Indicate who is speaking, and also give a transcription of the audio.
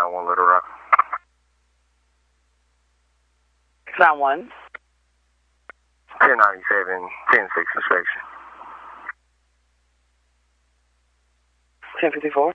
Speaker 1: 91 Little Rock.
Speaker 2: 91.
Speaker 1: 1097, 106 inspection.
Speaker 2: 1054.